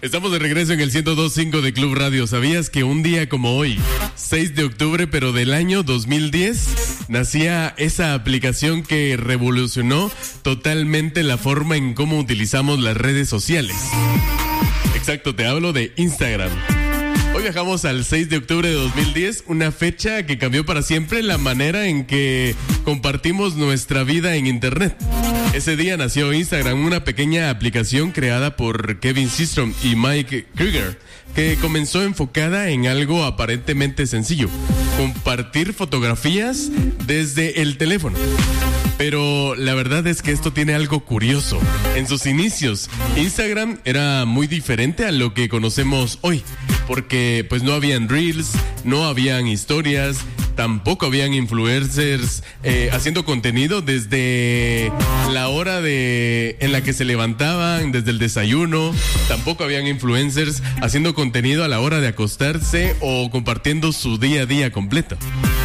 Estamos de regreso en el 102.5 de Club Radio. ¿Sabías que un día como hoy, 6 de octubre, pero del año 2010, nacía esa aplicación que revolucionó totalmente la forma en cómo utilizamos las redes sociales? Exacto, te hablo de Instagram. Hoy viajamos al 6 de octubre de 2010, una fecha que cambió para siempre la manera en que compartimos nuestra vida en Internet. Ese día nació Instagram, una pequeña aplicación creada por Kevin Systrom y Mike Krieger, que comenzó enfocada en algo aparentemente sencillo: compartir fotografías desde el teléfono. Pero la verdad es que esto tiene algo curioso. En sus inicios, Instagram era muy diferente a lo que conocemos hoy, porque pues no habían reels, no habían historias, tampoco habían influencers haciendo contenido desde la hora en la que se levantaban, desde el desayuno. Tampoco habían influencers haciendo contenido a la hora de acostarse o compartiendo su día a día completo.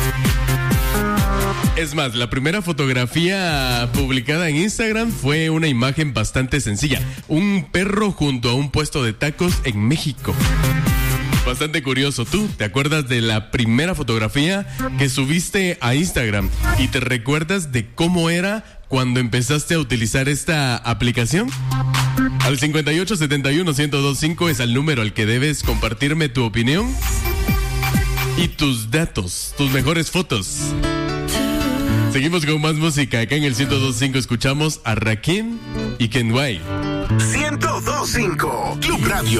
Es más, la primera fotografía publicada en Instagram fue una imagen bastante sencilla: un perro junto a un puesto de tacos en México. Bastante curioso. ¿Tú te acuerdas de la primera fotografía que subiste a Instagram? ¿Y te recuerdas de cómo era cuando empezaste a utilizar esta aplicación? Al 5871-1025 es el número al que debes compartirme tu opinión y tus datos, tus mejores fotos. Seguimos con más música. Acá en el 102.5 escuchamos a Rakim y Kenway. 102.5 Club Radio.